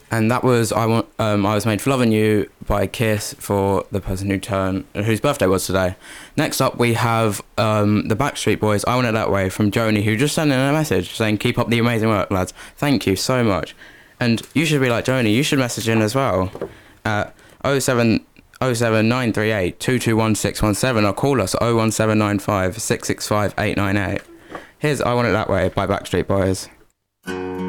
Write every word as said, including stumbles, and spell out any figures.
And that was I want um I Was Made for Loving You by Kiss for the person who turned whose birthday was today. Next up we have um the Backstreet Boys, I Want It That Way, from Joni, who just sent in a message saying keep up the amazing work, lads. Thank you so much. And you should be like Joni, you should message in as well at oh seven oh seven nine three eight two two one six one seven or call us oh one seven nine five six six five eight nine eight. Here's I Want It That Way by Backstreet Boys.